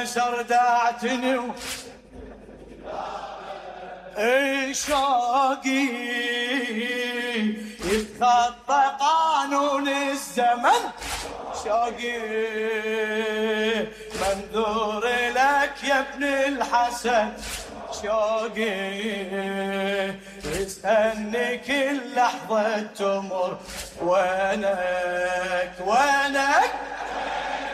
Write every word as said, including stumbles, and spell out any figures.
سردعتني شوقي يتخطى قانون الزمن، شوقي منذور لك يا ابن الحسن، شوقي يستني كل لحظة تمر، وينك وينك